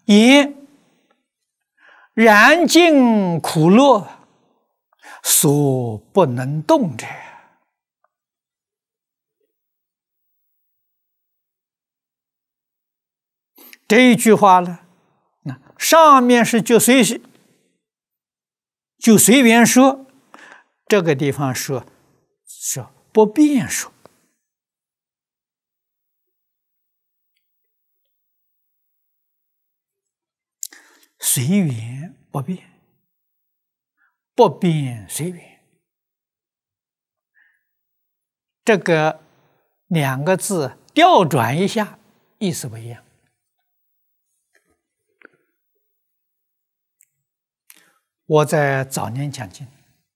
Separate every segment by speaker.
Speaker 1: 言然尽苦乐，所不能动者。这一句话呢，上面是就随缘说，这个地方说不便说。随缘不变，不变随缘，这个两个字调转一下，意思不一样。我在早年讲经，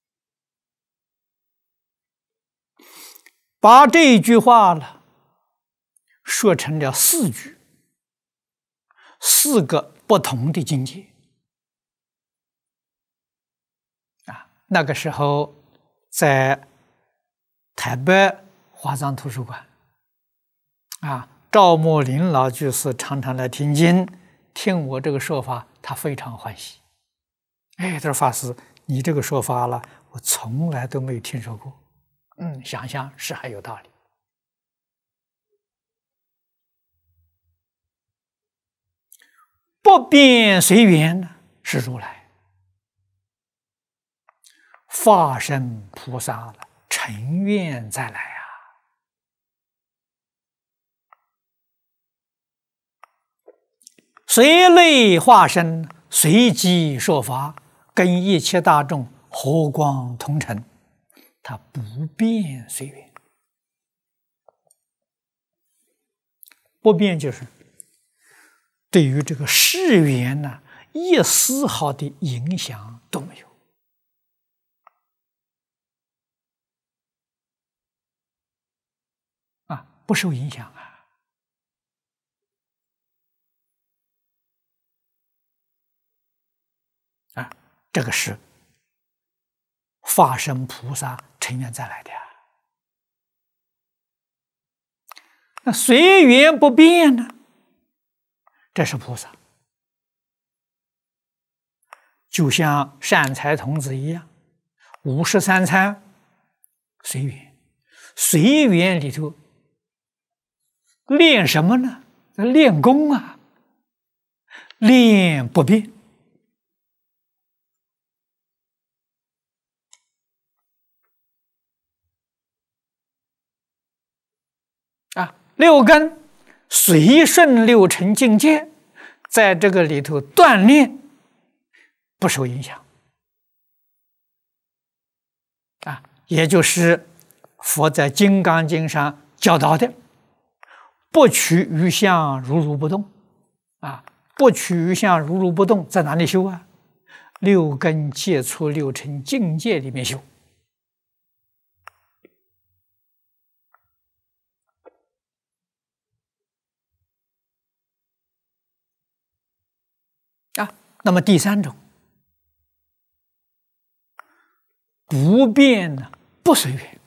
Speaker 1: 把这一句话了说成了4句，4个不同的境界。那个时候在台北华藏图书馆，赵默林老居士常常来听经，听我这个说法，他非常欢喜。他说法师，你这个说法了，我从来都没有听说过。想想是还有道理。不变随缘呢，是如来化身菩萨了，成愿再来啊！随类化身，随机说法，跟一切大众和光同尘，它不变随缘。不变就是对于这个世缘呢，一丝毫的影响都没有。不受影响这个是化身菩萨成愿再来的。那随缘不变呢？这是菩萨，就像善财童子一样，53参随缘，随缘里头练什么呢？练功啊，练不变。6根随顺6尘境界，在这个里头锻炼，不受影响。也就是佛在《金刚经》上教导的，不取于相，如如不动。不取于相，如如不动，在哪里修啊？6根接触6尘境界里面修。那么第3种，不变呢，不随缘。